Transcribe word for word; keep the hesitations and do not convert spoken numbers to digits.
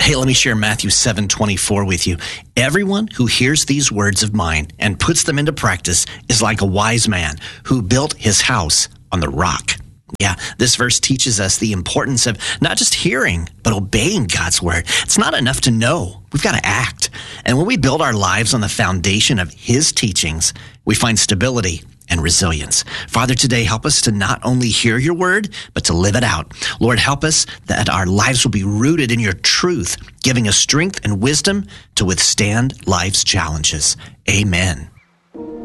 Hey, let me share Matthew seven twenty-four with you. Everyone who hears these words of mine and puts them into practice is like a wise man who built his house on the rock. Yeah, this verse teaches us the importance of not just hearing, but obeying God's word. It's not enough to know. We've got to act. And when we build our lives on the foundation of his teachings, we find stability and resilience. Father, today, help us to not only hear your word, but to live it out. Lord, help us that our lives will be rooted in your truth, giving us strength and wisdom to withstand life's challenges. Amen.